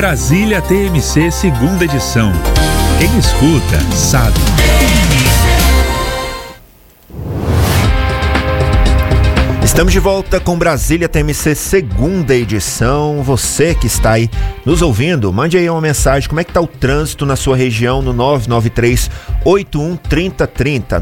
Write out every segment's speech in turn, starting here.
Brasília TMC, segunda edição. Quem escuta, sabe. Estamos de volta com Brasília TMC, segunda edição. Você que está aí nos ouvindo, mande aí uma mensagem. Como é que está o trânsito na sua região no 993-81-3030.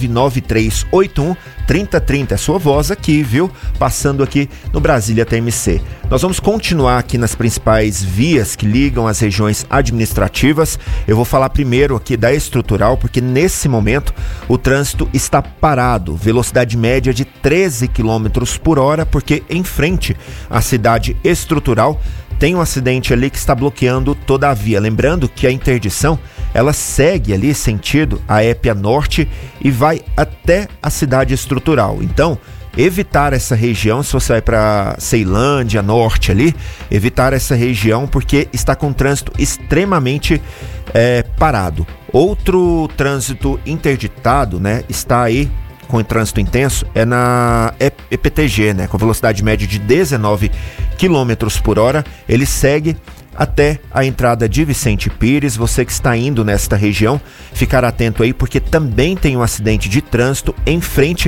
993-81-3030. É sua voz aqui, viu? Passando aqui no Brasília TMC. Nós vamos continuar aqui nas principais vias que ligam as regiões administrativas. Eu vou falar primeiro aqui da estrutural, porque nesse momento o trânsito está parado. Velocidade média de 13 km por hora, porque em frente à cidade estrutural tem um acidente ali que está bloqueando toda a via. Lembrando que a interdição, ela segue ali sentido a Épia Norte e vai até a cidade estrutural. Então, evitar essa região, se você vai para Ceilândia Norte ali, evitar essa região porque está com trânsito extremamente parado. Outro trânsito interditado, né, está aí com trânsito intenso, é na EPTG, né, com velocidade média de 19 km por hora. Ele segue até a entrada de Vicente Pires. Você que está indo nesta região, ficar atento aí, porque também tem um acidente de trânsito em frente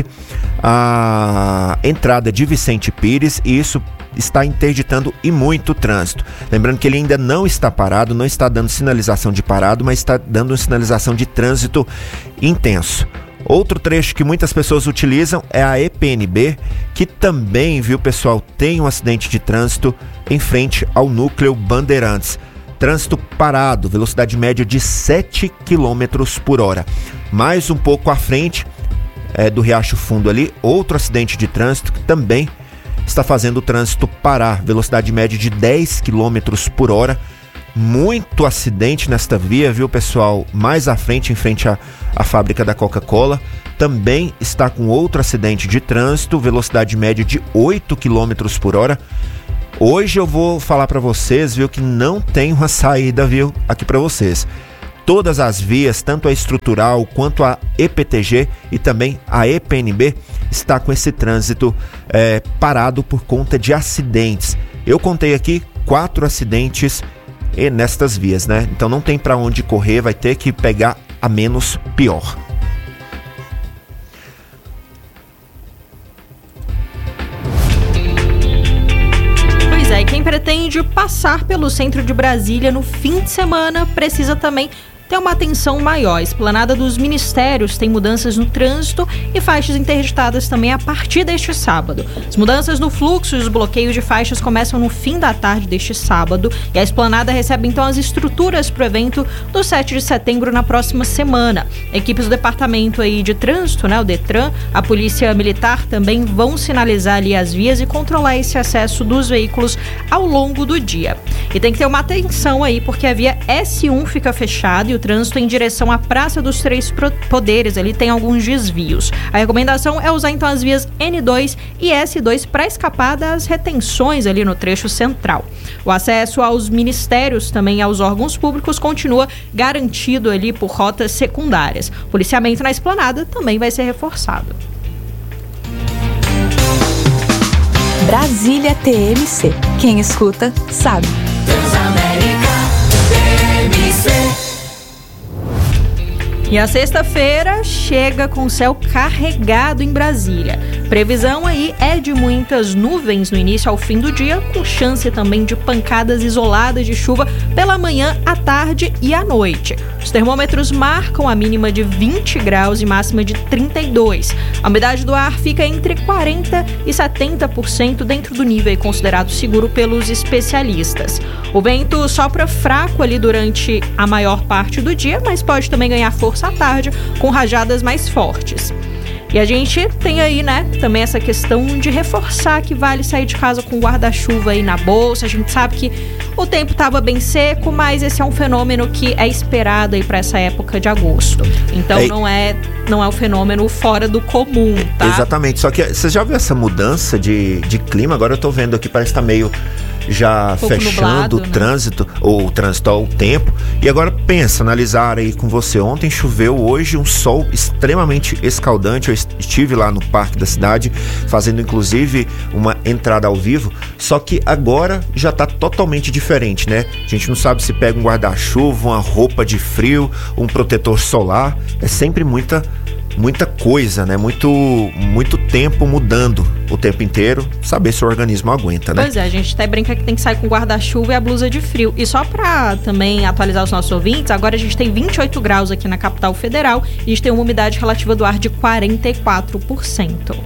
à entrada de Vicente Pires, e isso está interditando e muito trânsito. Lembrando que ele ainda não está parado, não está dando sinalização de parado, mas está dando sinalização de trânsito intenso. Outro trecho que muitas pessoas utilizam é a EPNB, que também, viu, pessoal, tem um acidente de trânsito em frente ao núcleo Bandeirantes. Trânsito parado, velocidade média de 7 km por hora. Mais um pouco à frente do Riacho Fundo ali, outro acidente de trânsito que também está fazendo o trânsito parar. Velocidade média de 10 km por hora. Muito acidente nesta via, viu, pessoal? Mais à frente, em frente à fábrica da Coca-Cola, também está com outro acidente de trânsito, velocidade média de 8 km por hora. Hoje eu vou falar para vocês, viu, que não tem uma saída, viu, aqui para vocês. Todas as vias, tanto a estrutural quanto a EPTG e também a EPNB, está com esse trânsito parado por conta de acidentes. Eu contei aqui 4 acidentes nestas vias, né? Então não tem para onde correr, vai ter que pegar a menos pior. Pois é, e quem pretende passar pelo centro de Brasília no fim de semana precisa também ter uma atenção maior. A esplanada dos ministérios tem mudanças no trânsito e faixas interditadas também a partir deste sábado. As mudanças no fluxo e os bloqueios de faixas começam no fim da tarde deste sábado, e a esplanada recebe então as estruturas para o evento do 7 de setembro na próxima semana. Equipes do departamento aí de trânsito, né, o Detran, a polícia militar também vão sinalizar ali as vias e controlar esse acesso dos veículos ao longo do dia. E tem que ter uma atenção aí, porque a via S1 fica fechada e o trânsito em direção à Praça dos Três Poderes ali tem alguns desvios. A recomendação é usar então as vias N2 e S2 para escapar das retenções ali no trecho central. O acesso aos ministérios, também aos órgãos públicos, continua garantido ali por rotas secundárias. O policiamento na esplanada também vai ser reforçado. Brasília TMC. Quem escuta, sabe. E a sexta-feira chega com o céu carregado em Brasília. Previsão aí é de muitas nuvens no início ao fim do dia, com chance também de pancadas isoladas de chuva pela manhã, à tarde e à noite. Os termômetros marcam a mínima de 20 graus e máxima de 32. A umidade do ar fica entre 40% e 70% dentro do nível considerado seguro pelos especialistas. O vento sopra fraco ali durante a maior parte do dia, mas pode também ganhar força à tarde com rajadas mais fortes. E a gente tem aí, né, também essa questão de reforçar que vale sair de casa com guarda-chuva aí na bolsa. A gente sabe que o tempo estava bem seco, mas esse é um fenômeno que é esperado aí para essa época de agosto. Então não é um fenômeno fora do comum, tá? Exatamente, só que você já viu essa mudança de clima? Agora eu tô vendo aqui, parece que tá meio já fechando nublado, o trânsito, ou o trânsito ao tempo. E agora pensa, analisar aí com você, ontem choveu, hoje um sol extremamente escaldante. Eu estive lá no Parque da Cidade, fazendo inclusive uma entrada ao vivo, só que agora já tá totalmente diferente, né? A gente não sabe se pega um guarda-chuva, uma roupa de frio, um protetor solar, é sempre muita coisa, né? Muito tempo mudando o tempo inteiro, saber se o organismo aguenta, né? Pois é, a gente até brinca que tem que sair com guarda-chuva e a blusa de frio. E só pra também atualizar os nossos ouvintes, agora a gente tem 28 graus aqui na capital federal e a gente tem uma umidade relativa do ar de 44%.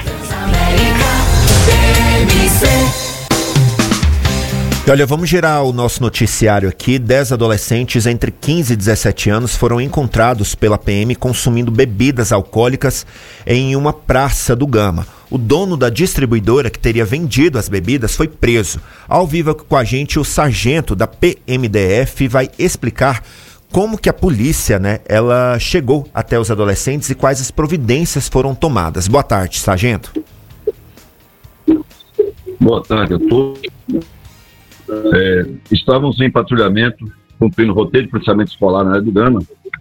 E olha, vamos girar o nosso noticiário aqui. 10 adolescentes entre 15 e 17 anos foram encontrados pela PM consumindo bebidas alcoólicas em uma praça do Gama. O dono da distribuidora que teria vendido as bebidas foi preso. Ao vivo com a gente, o sargento da PMDF vai explicar como que a polícia, né, ela chegou até os adolescentes e quais as providências foram tomadas. Boa tarde, sargento. Boa tarde a todos. Estávamos em patrulhamento, cumprindo o roteiro de policiamento escolar na área do Gama,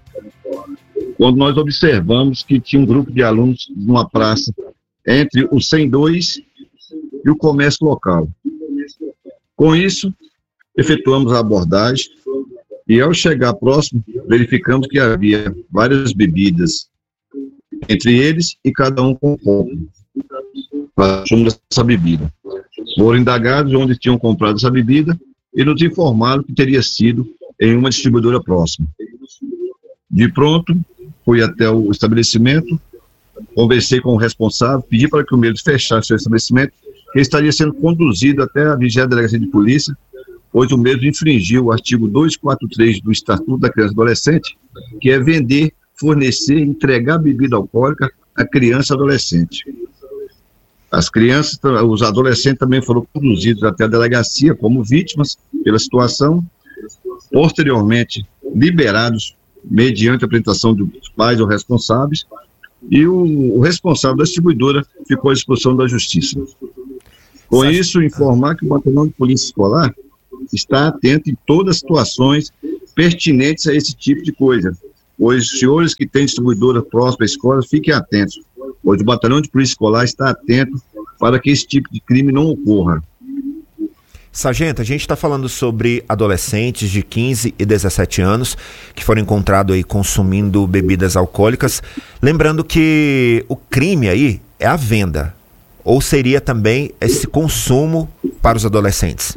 quando nós observamos que tinha um grupo de alunos numa praça entre o 102 e o comércio local. Com isso, efetuamos a abordagem e, ao chegar próximo, verificamos que havia várias bebidas entre eles e cada um com um copo para consumo dessa bebida. Foram indagados onde tinham comprado essa bebida e nos informaram que teria sido em uma distribuidora próxima. De pronto, fui até o estabelecimento, conversei com o responsável, pedi para que o mesmo fechasse o estabelecimento, que estaria sendo conduzido até a 20ª Delegacia de Polícia, pois o mesmo infringiu o artigo 243 do Estatuto da Criança e Adolescente, que é vender, fornecer e entregar bebida alcoólica a criança e adolescente. As crianças, os adolescentes também foram conduzidos até a delegacia como vítimas pela situação, posteriormente liberados mediante a apresentação dos pais ou responsáveis, e o responsável da distribuidora ficou à disposição da justiça. Com isso, informar que o Batalhão de Polícia Escolar está atento em todas as situações pertinentes a esse tipo de coisa. Os senhores que têm distribuidora próxima à escola, fiquem atentos, pois o Batalhão de Polícia Escolar está atento para que esse tipo de crime não ocorra. Sargento, a gente está falando sobre adolescentes de 15 e 17 anos que foram encontrados aí consumindo bebidas alcoólicas. Lembrando que o crime aí é a venda, ou seria também esse consumo para os adolescentes?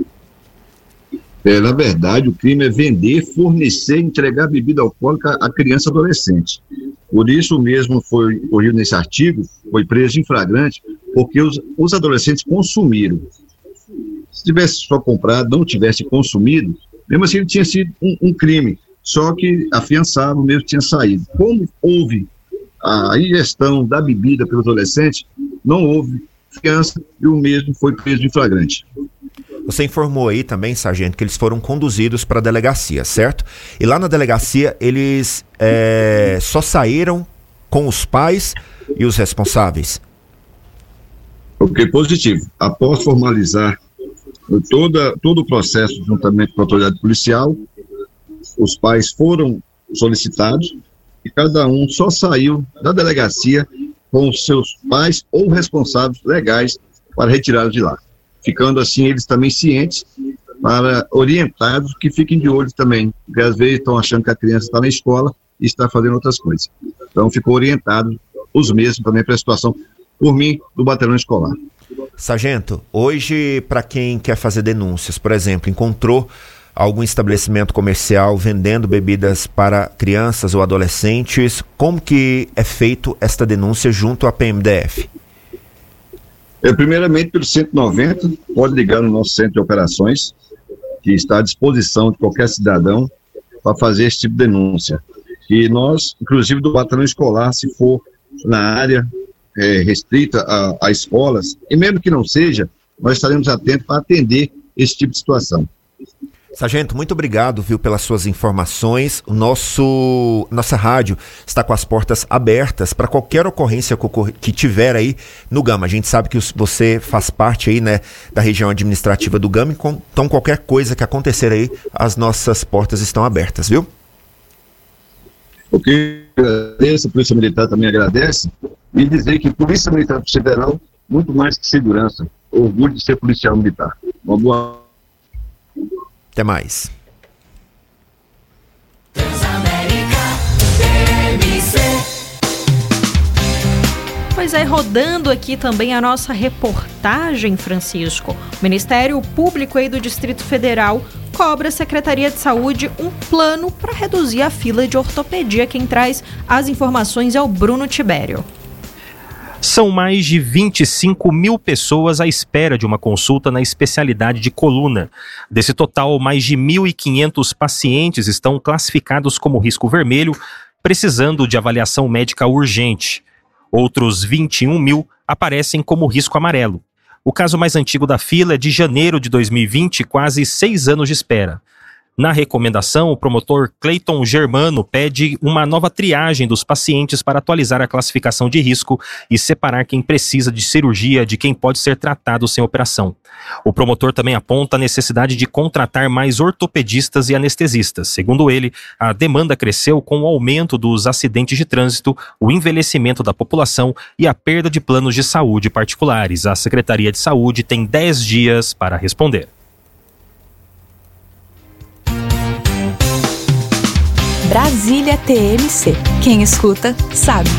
Na verdade, o crime é vender, fornecer e entregar bebida alcoólica a criança e adolescente. Por isso mesmo foi ocorrido nesse artigo, foi preso em flagrante, porque os adolescentes consumiram. Se tivesse só comprado, não tivesse consumido, mesmo assim ele tinha sido um crime, só que afiançado mesmo tinha saído. Como houve a ingestão da bebida pelo adolescente, não houve fiança e o mesmo foi preso em flagrante. Você informou aí também, sargento, que eles foram conduzidos para a delegacia, certo? E lá na delegacia eles só saíram com os pais e os responsáveis? Ok, positivo. Após formalizar todo o processo juntamente com a autoridade policial, os pais foram solicitados e cada um só saiu da delegacia com os seus pais ou responsáveis legais para retirá-los de lá. Ficando assim eles também cientes, para orientados que fiquem de olho também, porque às vezes estão achando que a criança está na escola e está fazendo outras coisas. Então ficou orientado os mesmos também para a situação, por mim, do batalhão escolar. Sargento, hoje para quem quer fazer denúncias, por exemplo, encontrou algum estabelecimento comercial vendendo bebidas para crianças ou adolescentes, como que é feito esta denúncia junto à PMDF? Primeiramente pelo 190, pode ligar no nosso centro de operações, que está à disposição de qualquer cidadão para fazer esse tipo de denúncia. E nós, inclusive do batalhão escolar, se for na área restrita a escolas, e mesmo que não seja, nós estaremos atentos para atender esse tipo de situação. Sargento, muito obrigado, viu, pelas suas informações. Nossa rádio está com as portas abertas para qualquer ocorrência que tiver aí no Gama. A gente sabe que você faz parte aí, né, da região administrativa do Gama, então qualquer coisa que acontecer aí, as nossas portas estão abertas, viu? Ok, agradeço, a Polícia Militar também agradece, e dizer que Polícia Militar Federal, muito mais que segurança, orgulho de ser policial militar. Uma boa... Até mais. Pois é, rodando aqui também a nossa reportagem, Francisco. O Ministério Público aí do Distrito Federal cobra a Secretaria de Saúde um plano para reduzir a fila de ortopedia. Quem traz as informações é o Bruno Tibério. São mais de 25 mil pessoas à espera de uma consulta na especialidade de coluna. Desse total, mais de 1.500 pacientes estão classificados como risco vermelho, precisando de avaliação médica urgente. Outros 21 mil aparecem como risco amarelo. O caso mais antigo da fila é de janeiro de 2020, quase 6 anos de espera. Na recomendação, o promotor Cleiton Germano pede uma nova triagem dos pacientes para atualizar a classificação de risco e separar quem precisa de cirurgia de quem pode ser tratado sem operação. O promotor também aponta a necessidade de contratar mais ortopedistas e anestesistas. Segundo ele, a demanda cresceu com o aumento dos acidentes de trânsito, o envelhecimento da população e a perda de planos de saúde particulares. A Secretaria de Saúde tem 10 dias para responder. Brasília TMC. Quem escuta, sabe.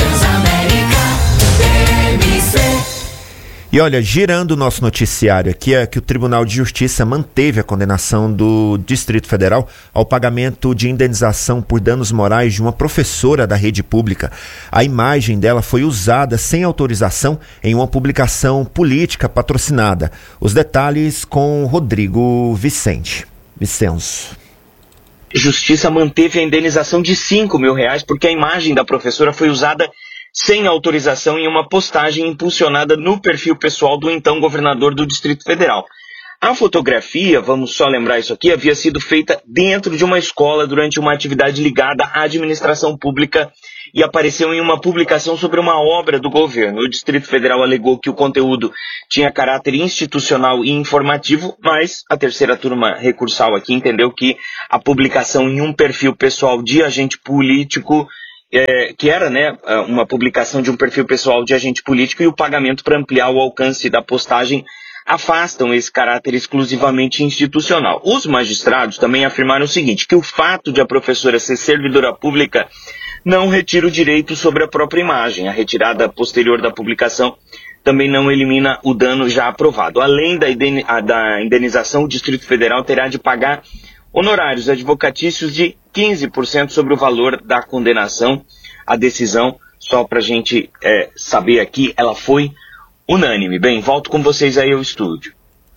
E olha, girando o nosso noticiário aqui, é que o Tribunal de Justiça manteve a condenação do Distrito Federal ao pagamento de indenização por danos morais de uma professora da rede pública. A imagem dela foi usada sem autorização em uma publicação política patrocinada. Os detalhes com Rodrigo Vicenzo. Justiça manteve a indenização de R$5 mil porque a imagem da professora foi usada sem autorização em uma postagem impulsionada no perfil pessoal do então governador do Distrito Federal. A fotografia, vamos só lembrar isso aqui, havia sido feita dentro de uma escola durante uma atividade ligada à administração pública e apareceu em uma publicação sobre uma obra do governo. O Distrito Federal alegou que o conteúdo tinha caráter institucional e informativo, mas a terceira turma recursal aqui entendeu que a publicação em um perfil pessoal de agente político, que era, né, uma publicação de um perfil pessoal de agente político, e o pagamento para ampliar o alcance da postagem afastam esse caráter exclusivamente institucional. Os magistrados também afirmaram o seguinte, que o fato de a professora ser servidora pública não retira o direito sobre a própria imagem. A retirada posterior da publicação também não elimina o dano já aprovado. Além da indenização, o Distrito Federal terá de pagar honorários advocatícios de 15% sobre o valor da condenação. A decisão, só para a gente saber aqui, ela foi unânime. Bem, volto com vocês aí ao estúdio.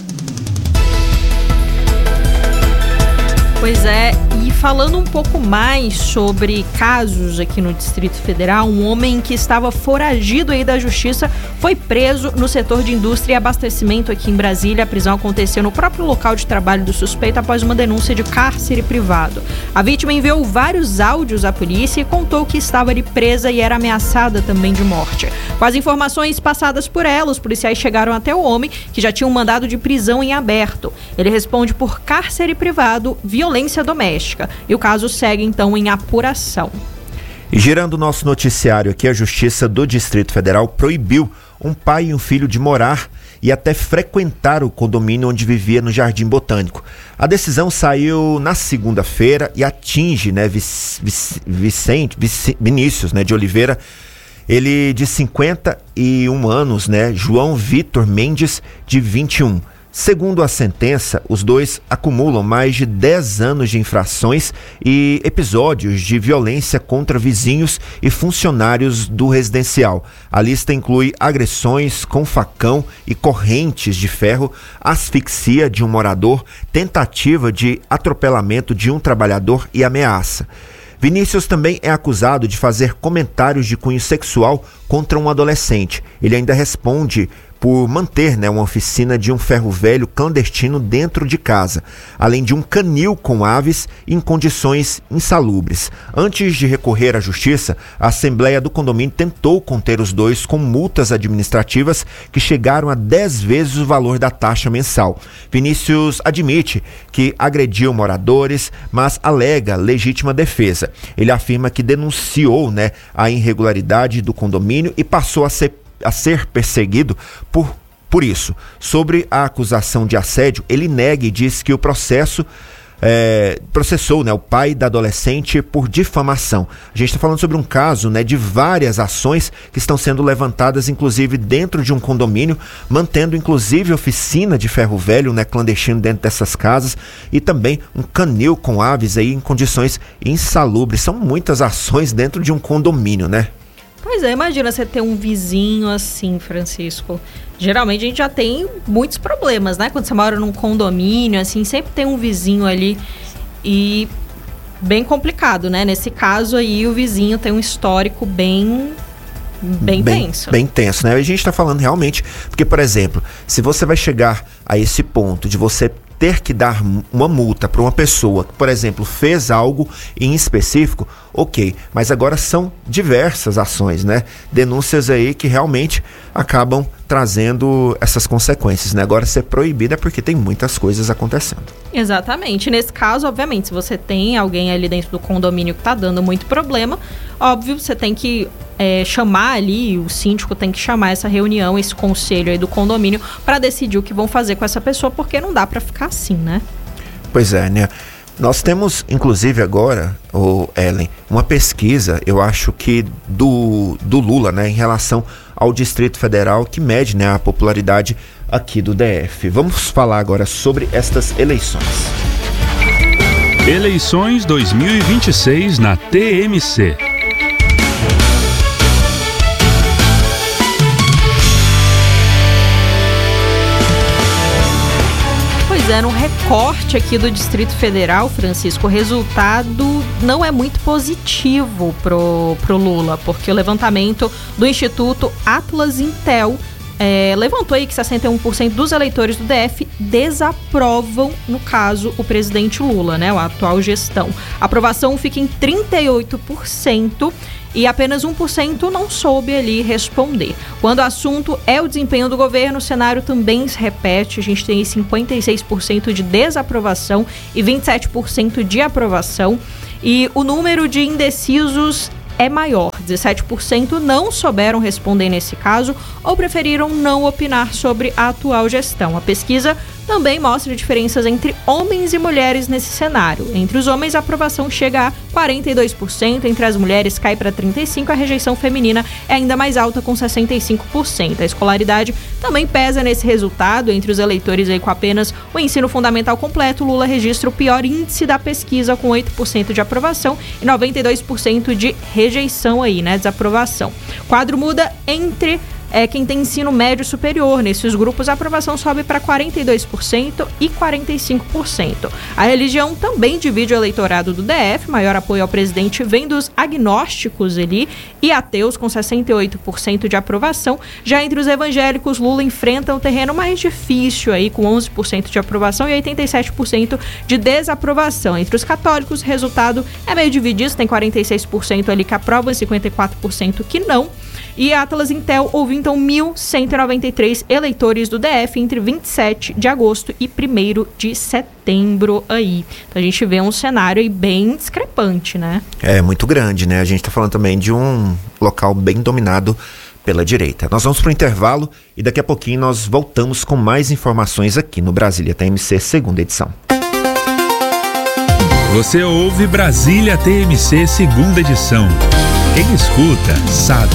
Pois é, e falando um pouco mais sobre casos aqui no Distrito Federal, um homem que estava foragido aí da justiça foi preso no setor de indústria e abastecimento aqui em Brasília. A prisão aconteceu no próprio local de trabalho do suspeito após uma denúncia de cárcere privado. A vítima enviou vários áudios à polícia e contou que estava ali presa e era ameaçada também de morte. Com as informações passadas por ela, os policiais chegaram até o homem, que já tinha um mandado de prisão em aberto. Ele responde por cárcere privado, violência doméstica. E o caso segue, então, em apuração. E girando o nosso noticiário aqui, a Justiça do Distrito Federal proibiu um pai e um filho de morar e até frequentar o condomínio onde vivia no Jardim Botânico. A decisão saiu na segunda-feira e atinge, né, Vinícius, né, de Oliveira, ele de 51 anos, né, João Vitor Mendes, de 21. Segundo a sentença, os dois acumulam mais de 10 anos de infrações e episódios de violência contra vizinhos e funcionários do residencial. A lista inclui agressões com facão e correntes de ferro, asfixia de um morador, tentativa de atropelamento de um trabalhador e ameaça. Vinícius também é acusado de fazer comentários de cunho sexual contra um adolescente. Ele ainda responde por manter, né, uma oficina de um ferro velho clandestino dentro de casa, além de um canil com aves em condições insalubres. Antes de recorrer à justiça, a Assembleia do condomínio tentou conter os dois com multas administrativas que chegaram a 10 vezes o valor da taxa mensal. Vinícius admite que agrediu moradores, mas alega legítima defesa. Ele afirma que denunciou, né, a irregularidade do condomínio e passou a ser perseguido por isso. Sobre a acusação de assédio, ele nega e diz que o processou, né, o pai da adolescente por difamação. A gente está falando sobre um caso, né, de várias ações que estão sendo levantadas, inclusive dentro de um condomínio, mantendo inclusive oficina de ferro velho, né, clandestino dentro dessas casas, e também um canil com aves aí em condições insalubres. São muitas ações dentro de um condomínio, né? Pois é, imagina você ter um vizinho assim, Francisco. Geralmente a gente já tem muitos problemas, né? Quando você mora num condomínio, assim, sempre tem um vizinho ali e bem complicado, né? Nesse caso aí, o vizinho tem um histórico bem tenso. Bem tenso, né? A gente está falando realmente, porque, por exemplo, se você vai chegar a esse ponto de você ter que dar uma multa para uma pessoa que, por exemplo, fez algo em específico, ok, mas agora são diversas ações, né? Denúncias aí que realmente acabam trazendo essas consequências, né? Agora ser proibida é porque tem muitas coisas acontecendo. Exatamente. Nesse caso, obviamente, se você tem alguém ali dentro do condomínio que está dando muito problema, óbvio, você tem que chamar ali, o síndico tem que chamar essa reunião, esse conselho aí do condomínio para decidir o que vão fazer com essa pessoa, porque não dá para ficar assim, né? Pois é, né? Nós temos, inclusive agora, Ellen, uma pesquisa, eu acho que do Lula, né, em relação ao Distrito Federal, que mede, né, a popularidade aqui do DF. Vamos falar agora sobre estas eleições. Eleições 2026 na TMC. No recorte aqui do Distrito Federal, Francisco, o resultado não é muito positivo pro Lula, porque o levantamento do Instituto Atlas Intel levantou aí que 61% dos eleitores do DF desaprovam, no caso, o presidente Lula, né, a atual gestão. A aprovação fica em 38%. E apenas 1% não soube ali responder. Quando o assunto é o desempenho do governo, o cenário também se repete. A gente tem 56% de desaprovação e 27% de aprovação. E o número de indecisos é maior. 17% não souberam responder nesse caso ou preferiram não opinar sobre a atual gestão. A pesquisa também mostra diferenças entre homens e mulheres nesse cenário. Entre os homens, a aprovação chega a 42%, entre as mulheres cai para 35%, a rejeição feminina é ainda mais alta, com 65%. A escolaridade também pesa nesse resultado. Entre os eleitores aí com apenas o ensino fundamental completo, Lula registra o pior índice da pesquisa, com 8% de aprovação e 92% de rejeição aí, né, desaprovação. O quadro muda entre quem tem ensino médio superior. Nesses grupos, a aprovação sobe para 42% e 45%. A religião também divide o eleitorado do DF. Maior apoio ao presidente vem dos agnósticos ali e ateus, com 68% de aprovação. Já entre os evangélicos, Lula enfrenta um terreno mais difícil aí, com 11% de aprovação e 87% de desaprovação. Entre os católicos, o resultado é meio dividido, tem 46% ali que aprovam e 54% que não. E a Atlas Intel ouviu, então, 1.193 eleitores do DF entre 27 de agosto e 1º de setembro aí. Então a gente vê um cenário aí bem discrepante, né? É muito grande, né? A gente tá falando também de um local bem dominado pela direita. Nós vamos pro intervalo e daqui a pouquinho nós voltamos com mais informações aqui no Brasília TMC, segunda edição. Você ouve Brasília TMC, segunda edição. Quem escuta, sabe.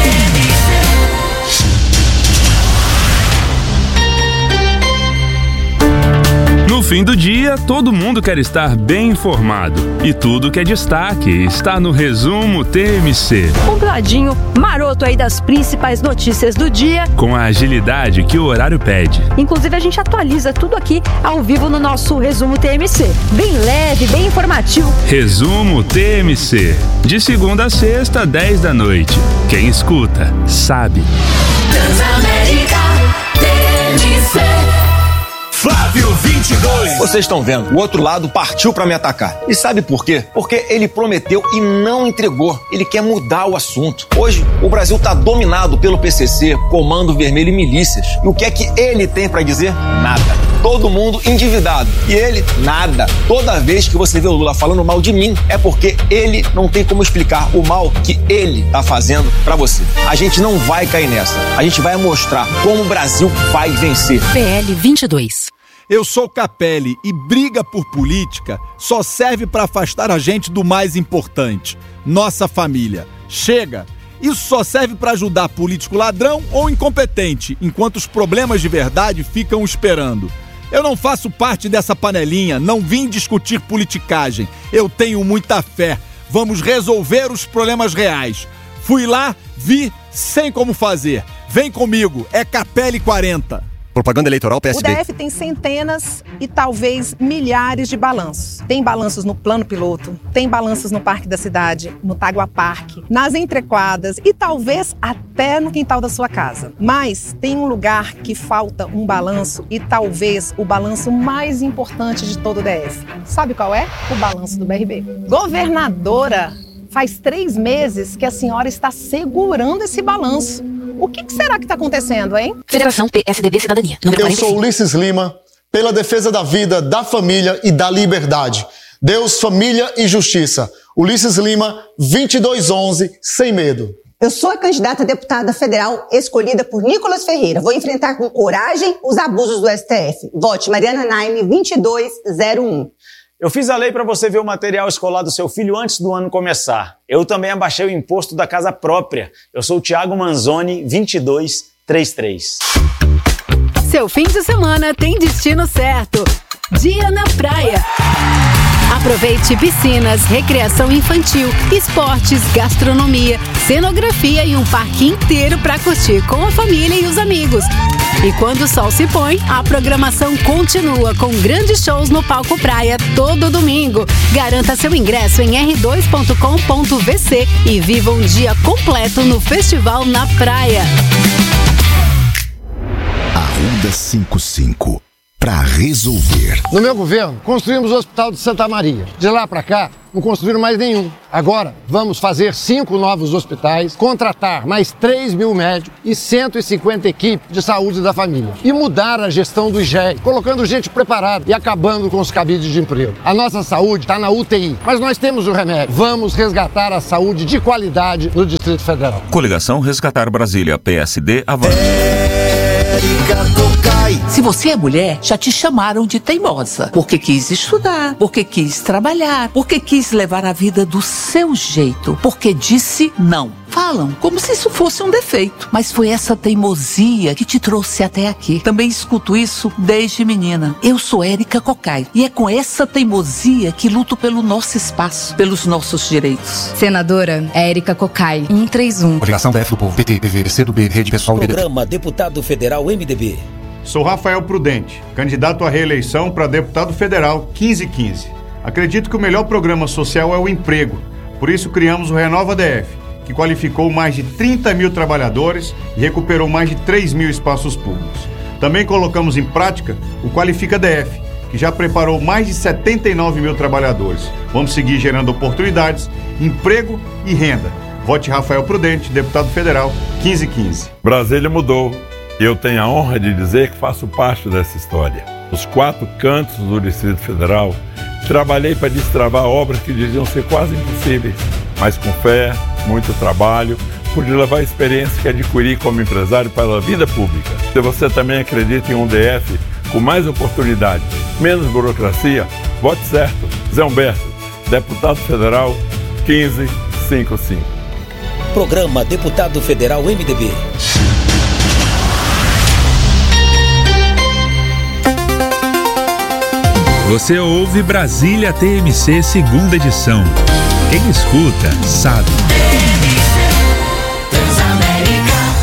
No fim do dia, todo mundo quer estar bem informado. E tudo que é destaque está no Resumo TMC. Compladinho, maroto aí das principais notícias do dia. Com a agilidade que o horário pede. Inclusive, a gente atualiza tudo aqui ao vivo no nosso Resumo TMC. Bem leve, bem informativo. Resumo TMC. De segunda a sexta, 10 da noite. Quem escuta, sabe. Transamérica. Flávio 22. Vocês estão vendo, o outro lado partiu pra me atacar. E sabe por quê? Porque ele prometeu e não entregou. Ele quer mudar o assunto. Hoje, o Brasil tá dominado pelo PCC, Comando Vermelho e milícias. E o que é que ele tem pra dizer? Nada. Todo mundo endividado. E ele, nada. Toda vez que você vê o Lula falando mal de mim, é porque ele não tem como explicar o mal que ele tá fazendo pra você. A gente não vai cair nessa. A gente vai mostrar como o Brasil vai vencer. PL 22. Eu sou Capelli e briga por política só serve para afastar a gente do mais importante, nossa família. Chega! Isso só serve para ajudar político ladrão ou incompetente, enquanto os problemas de verdade ficam esperando. Eu não faço parte dessa panelinha, não vim discutir politicagem. Eu tenho muita fé. Vamos resolver os problemas reais. Fui lá, vi, sei como fazer. Vem comigo, é Capelli 40. Propaganda eleitoral PSD. O DF tem centenas e talvez milhares de balanços. Tem balanços no plano piloto, tem balanços no Parque da Cidade, no Tagua Parque, nas entrequadras e talvez até no quintal da sua casa. Mas tem um lugar que falta um balanço e talvez o balanço mais importante de todo o DF. Sabe qual é? O balanço do BRB. Governadora, faz 3 meses que a senhora está segurando esse balanço. O que será que está acontecendo, hein? Federação PSDB Cidadania. Eu sou Ulisses Lima, pela defesa da vida, da família e da liberdade. Deus, família e justiça. Ulisses Lima, 2211, sem medo. Eu sou a candidata a deputada federal escolhida por Nicolas Ferreira. Vou enfrentar com coragem os abusos do STF. Vote Mariana Naime, 2201. Eu fiz a lei para você ver o material escolar do seu filho antes do ano começar. Eu também abaixei o imposto da casa própria. Eu sou o Thiago Manzoni, 2233. Seu fim de semana tem destino certo. Dia na praia. Aproveite piscinas, recreação infantil, esportes, gastronomia, cenografia e um parque inteiro para curtir com a família e os amigos. E quando o sol se põe, a programação continua com grandes shows no Palco Praia todo domingo. Garanta seu ingresso em r2.com.vc e viva um dia completo no Festival na Praia. Arruda 55. Para resolver. No meu governo, construímos o Hospital de Santa Maria. De lá para cá, não construíram mais nenhum. Agora, vamos fazer 5 novos hospitais, contratar mais 3 mil médicos e 150 equipes de saúde da família. E mudar a gestão do IGEI, colocando gente preparada e acabando com os cabides de emprego. A nossa saúde está na UTI, mas nós temos o remédio. Vamos resgatar a saúde de qualidade no Distrito Federal. Coligação Resgatar Brasília, PSD, avança. Se você é mulher, já te chamaram de teimosa, porque quis estudar, porque quis trabalhar, porque quis levar a vida do seu jeito, porque disse não. Falam como se isso fosse um defeito, mas foi essa teimosia que te trouxe até aqui. Também escuto isso desde menina. Eu sou Érica Cocai e é com essa teimosia que luto pelo nosso espaço, pelos nossos direitos. Senadora Érica Cocai, 131. Coligação DF do Povo, PT, PV, CDB, Rede Pessoal, Programa Deputado Federal MDB. Sou Rafael Prudente, candidato à reeleição para deputado federal 1515. Acredito que o melhor programa social é o emprego. Por isso criamos o Renova DF, que qualificou mais de 30 mil trabalhadores e recuperou mais de 3 mil espaços públicos. Também colocamos em prática o Qualifica DF, que já preparou mais de 79 mil trabalhadores. Vamos seguir gerando oportunidades, emprego e renda. Vote Rafael Prudente, deputado federal 1515. Brasília mudou. Eu tenho a honra de dizer que faço parte dessa história. Nos 4 cantos do Distrito Federal, trabalhei para destravar obras que diziam ser quase impossíveis, mas com fé, muito trabalho, pude levar a experiência que adquiri como empresário para a vida pública. Se você também acredita em um DF com mais oportunidade, menos burocracia, vote certo. Zé Humberto, deputado federal 1555. Programa Deputado Federal MDB. Você ouve Brasília TMC, segunda edição. Quem escuta, sabe.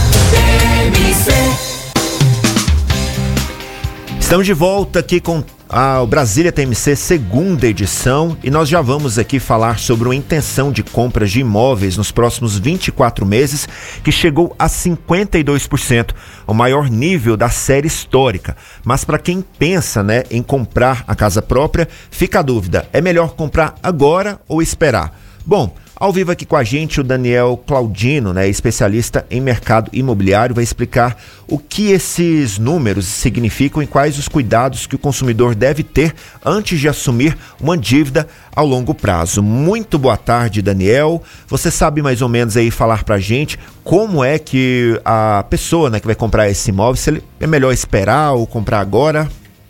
Estamos de volta aqui com o Brasília TMC segunda edição, e nós já vamos aqui falar sobre uma intenção de compras de imóveis nos próximos 24 meses que chegou a 52%, o maior nível da série histórica. Mas para quem pensa, né, em comprar a casa própria, fica a dúvida, é melhor comprar agora ou esperar? Bom, ao vivo aqui com a gente o Daniel Claudino, né, especialista em mercado imobiliário, vai explicar o que esses números significam e quais os cuidados que o consumidor deve ter antes de assumir uma dívida ao longo prazo. Muito boa tarde, Daniel. Você sabe mais ou menos aí falar pra gente como é que a pessoa, né, que vai comprar esse imóvel, se é melhor esperar ou comprar agora?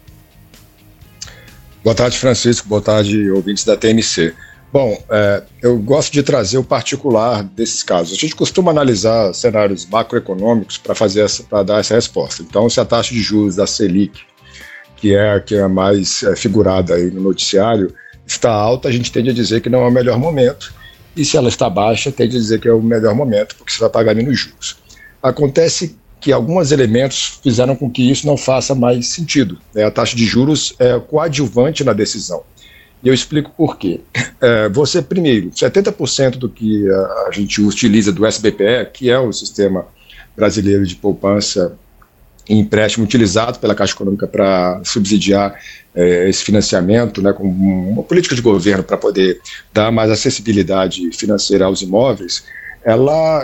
Boa tarde, Francisco. Boa tarde, ouvintes da TMC. Bom, eu gosto de trazer o particular desses casos. A gente costuma analisar cenários macroeconômicos para dar essa resposta. Então, se a taxa de juros da Selic, que é a mais figurada aí no noticiário, está alta, a gente tende a dizer que não é o melhor momento. E se ela está baixa, tende a dizer que é o melhor momento, porque você vai pagar menos juros. Acontece que alguns elementos fizeram com que isso não faça mais sentido, né? A taxa de juros é coadjuvante na decisão. E eu explico por quê. Você, primeiro, 70% do que a gente utiliza do SBPE, que é o Sistema Brasileiro de Poupança e Empréstimo, utilizado pela Caixa Econômica para subsidiar esse financiamento, né, com uma política de governo para poder dar mais acessibilidade financeira aos imóveis, ela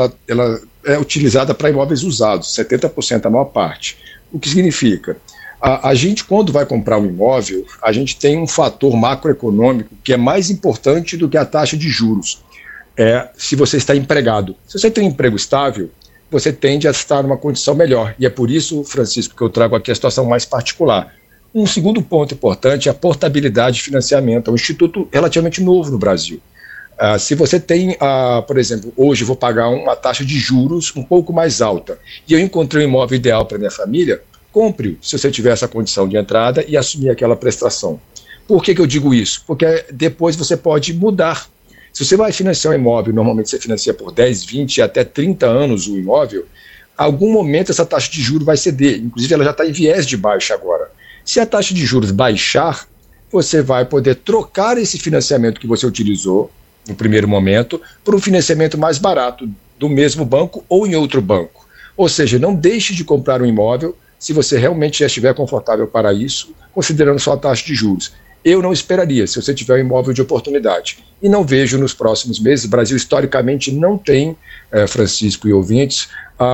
é utilizada para imóveis usados, 70% a maior parte. O que significa? A gente, quando vai comprar um imóvel, a gente tem um fator macroeconômico que é mais importante do que a taxa de juros. Se você está empregado. Se você tem um emprego estável, você tende a estar numa condição melhor. E é por isso, Francisco, que eu trago aqui a situação mais particular. Um segundo ponto importante é a portabilidade de financiamento. É um instituto relativamente novo no Brasil. Se você tem, por exemplo, hoje eu vou pagar uma taxa de juros um pouco mais alta e eu encontrei um imóvel ideal para minha família, compre-o se você tiver essa condição de entrada e assumir aquela prestação. Por que eu digo isso? Porque depois você pode mudar. Se você vai financiar um imóvel, normalmente você financia por 10, 20 até 30 anos o imóvel, a algum momento essa taxa de juros vai ceder. Inclusive ela já está em viés de baixa agora. Se a taxa de juros baixar, você vai poder trocar esse financiamento que você utilizou no primeiro momento por um financiamento mais barato do mesmo banco ou em outro banco. Ou seja, não deixe de comprar um imóvel se você realmente já estiver confortável para isso, considerando só a taxa de juros. Eu não esperaria, se você tiver um imóvel de oportunidade. E não vejo nos próximos meses, o Brasil historicamente não tem, Francisco e ouvintes,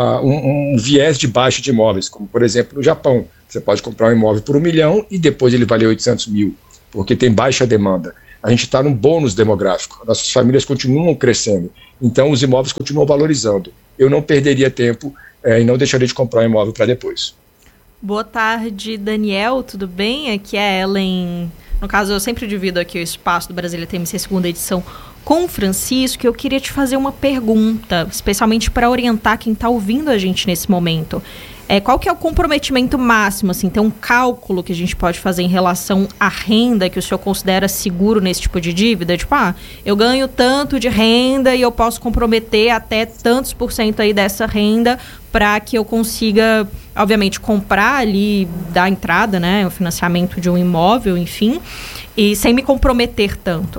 um viés de baixa de imóveis, como por exemplo no Japão. Você pode comprar um imóvel por 1 milhão e depois ele valer 800 mil, porque tem baixa demanda. A gente está num bônus demográfico, nossas famílias continuam crescendo, então os imóveis continuam valorizando. Eu não perderia tempo e não deixaria de comprar um imóvel para depois. Boa tarde, Daniel, tudo bem? Aqui é a Ellen. No caso, eu sempre divido aqui o espaço do Brasília TMC segunda edição com o Francisco, e eu queria te fazer uma pergunta, especialmente para orientar quem está ouvindo a gente nesse momento. Qual que é o comprometimento máximo, assim, tem um cálculo que a gente pode fazer em relação à renda que o senhor considera seguro nesse tipo de dívida? Tipo, eu ganho tanto de renda e eu posso comprometer até tantos % aí dessa renda para que eu consiga, obviamente, comprar ali, dar entrada, né, o financiamento de um imóvel, enfim, e sem me comprometer tanto.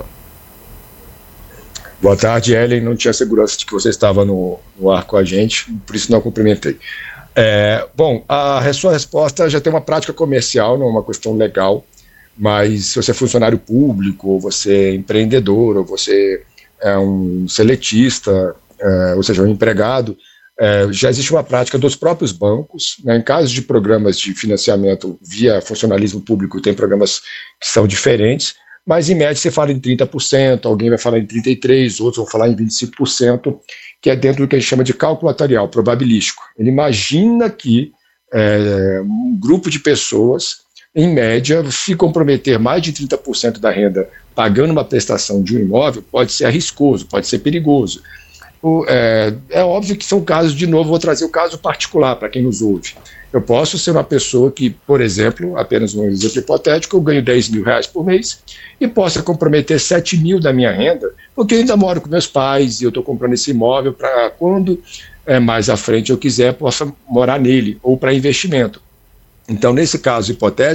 Boa tarde, Ellen. Não tinha segurança de que você estava no ar com a gente, por isso não cumprimentei. Bom, a sua resposta já tem uma prática comercial, não é uma questão legal, mas se você é funcionário público, ou você é empreendedor, ou você é um seletista, ou seja, um empregado, já existe uma prática dos próprios bancos, né? Em caso de programas de financiamento via funcionalismo público, tem programas que são diferentes, mas em média você fala em 30%, alguém vai falar em 33%, outros vão falar em 25%, que é dentro do que a gente chama de cálculo atuarial, probabilístico. Ele imagina que um grupo de pessoas, em média, se comprometer mais de 30% da renda pagando uma prestação de um imóvel, pode ser arriscoso, pode ser perigoso. É óbvio que são casos, de novo, vou trazer o caso particular para quem nos ouve. Eu posso ser uma pessoa que, por exemplo, apenas um exemplo hipotético, eu ganho 10 mil reais por mês e possa comprometer 7 mil da minha renda, porque eu ainda moro com meus pais e eu estou comprando esse imóvel para quando mais à frente eu quiser, possa morar nele, ou para investimento. Então, nesse caso hipotético,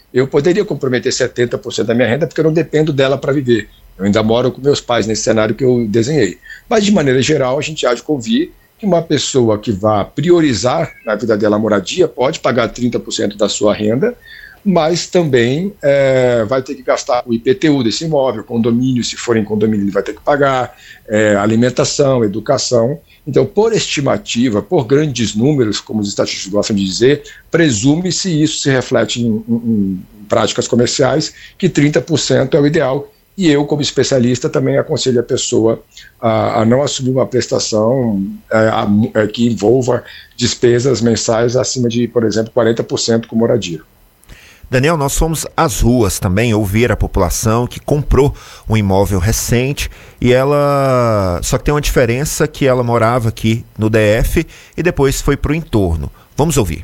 eu poderia comprometer 70% da minha renda porque eu não dependo dela para viver. Eu ainda moro com meus pais nesse cenário que eu desenhei. Mas, de maneira geral, a gente há de convir que uma pessoa que vá priorizar na vida dela a moradia pode pagar 30% da sua renda, mas também vai ter que gastar o IPTU desse imóvel, condomínio, se for em condomínio ele vai ter que pagar, alimentação, educação. Então, por estimativa, por grandes números, como os estatísticos gostam de dizer, presume-se, e isso se reflete em práticas comerciais, que 30% é o ideal. E eu, como especialista, também aconselho a pessoa a não assumir uma prestação que envolva despesas mensais acima de, por exemplo, 40% com moradia. Daniel, nós fomos às ruas também ouvir a população que comprou um imóvel recente e ela... Só que tem uma diferença que ela morava aqui no DF e depois foi para o entorno. Vamos ouvir.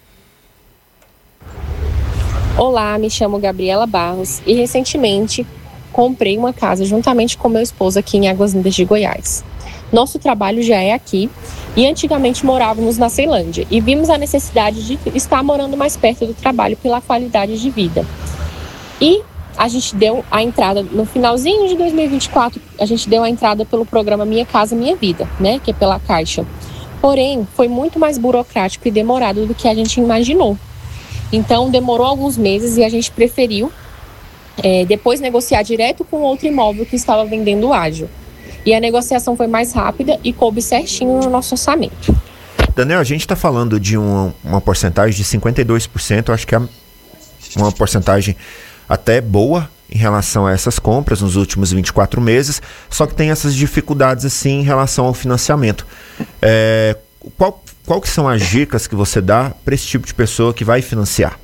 Olá, me chamo Gabriela Barros e recentemente comprei uma casa juntamente com meu esposo aqui em Águas Lindas de Goiás. Nosso trabalho já é aqui e antigamente morávamos na Ceilândia e vimos a necessidade de estar morando mais perto do trabalho pela qualidade de vida. E a gente deu a entrada, no finalzinho de 2024, a gente deu a entrada pelo programa Minha Casa Minha Vida, né, que é pela Caixa. Porém, foi muito mais burocrático e demorado do que a gente imaginou. Então, demorou alguns meses e a gente preferiu depois negociar direto com outro imóvel que estava vendendo ágil. E a negociação foi mais rápida e coube certinho no nosso orçamento. Daniel, a gente está falando de uma porcentagem de 52%, acho que é uma porcentagem até boa em relação a essas compras nos últimos 24 meses, só que tem essas dificuldades assim em relação ao financiamento. Qual que são as dicas que você dá para esse tipo de pessoa que vai financiar?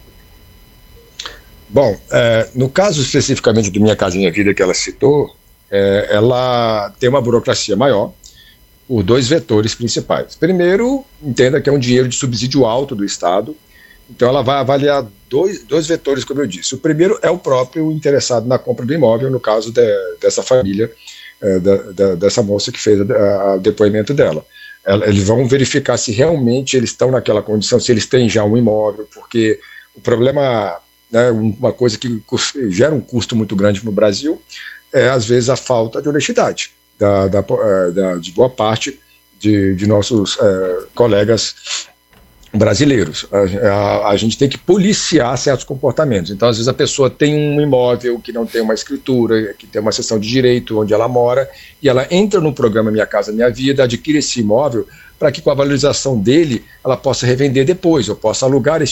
Bom, no caso especificamente do Minha Casa Minha Vida que ela citou, ela tem uma burocracia maior por dois vetores principais. Primeiro, entenda que é um dinheiro de subsídio alto do Estado, então ela vai avaliar dois vetores, como eu disse. O primeiro é o próprio interessado na compra do imóvel, no caso dessa família, dessa moça que fez o depoimento dela. Eles vão verificar se realmente eles estão naquela condição, se eles têm já um imóvel, porque o problema, uma coisa que gera um custo muito grande no Brasil, é às vezes a falta de honestidade de boa parte de nossos colegas brasileiros. A gente tem que policiar certos comportamentos. Então, às vezes a pessoa tem um imóvel que não tem uma escritura, que tem uma seção de direito onde ela mora, e ela entra no programa Minha Casa Minha Vida, adquire esse imóvel para que com a valorização dele ela possa revender depois, ou possa alugar esse